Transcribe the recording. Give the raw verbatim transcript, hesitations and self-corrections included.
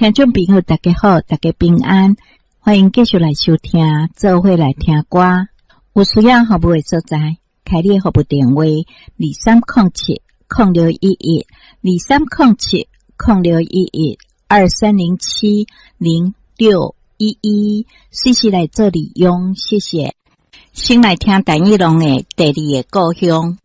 听众朋友大家好，大家平安，欢迎继续来收听，做伙来听歌。有需要服务的所在，开立服务电话二三零七零六一一二三零七零六一一二三零七零六一一，随时来做利用，谢谢。先来听陈奕龙的第二个故乡。